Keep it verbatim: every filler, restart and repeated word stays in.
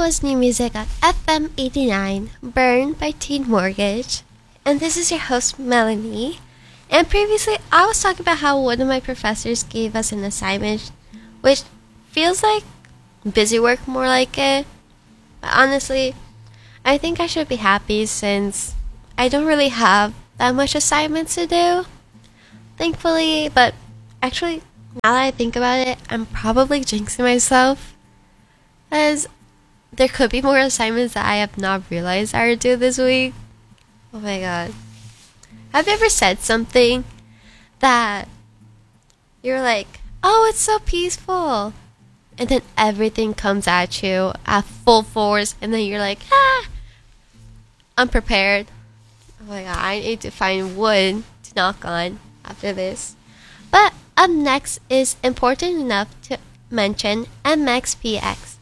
was new music on F M eighty-nine, Burn by Teen Mortgage. And this is your host, Melanie. And previously, I was talking about how one of my professors gave us an assignment, which feels like busy work more like it. But honestly, I think I should be happy since I don't really have that much assignments to do. Thankfully, but actually, now that I think about it, I'm probably jinxing myself. As there could be more assignments that I have not realized I would do this week. Oh my god. Have you ever said something that you're like, oh, it's so peaceful, and then everything comes at you at full force, and then you're like, ah, unprepared. Oh my god, I need to find wood to knock on after this. But up next is Important Enough to Mention M X P X.